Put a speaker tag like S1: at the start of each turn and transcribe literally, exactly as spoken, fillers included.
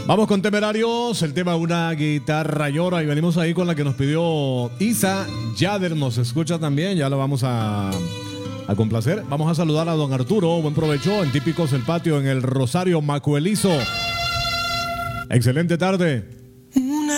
S1: Vamos con Temerarios, el tema Una Guitarra Llora, y venimos ahí con la que nos pidió Isa Yader, nos escucha también, ya lo vamos a, a complacer. Vamos a saludar a don Arturo, buen provecho en Típicos El Patio en el Rosario Macuelizo. Excelente tarde.